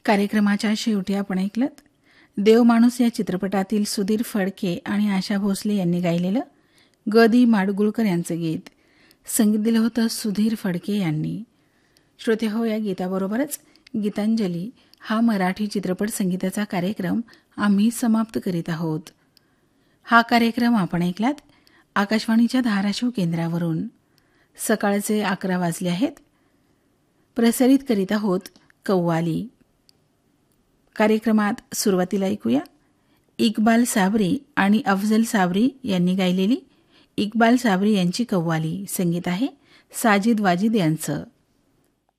कार्यक्रमाच्या शेवटी आपण ऐकलं देव माणूस या चित्रपटातील सुधीर फडके आणि आशा भोसले यांनी गायलेलं ग दी माडगुळकर यांचं गीत. संगीत दिलं होतं सुधीर फडके यांनी. श्रोते हो, या गीताबरोबरच गीतांजली हा मराठी चित्रपट संगीताचा कार्यक्रम आम्ही समाप्त करीत आहोत. हा कार्यक्रम आपण ऐकलात आकाशवाणीच्या धाराशिव केंद्रावरून. सकाळचे 11 वाजले आहेत. प्रसारित करीत आहोत कव्वाली. कार्यक्रमात सुरुवातीला ऐकूया इक्बाल साबरी आणि अफजल साबरी यांनी गायलेली इक्बाल साबरी यांची कव्वाली. संगीत आहे साजिद वाजिद यांचं.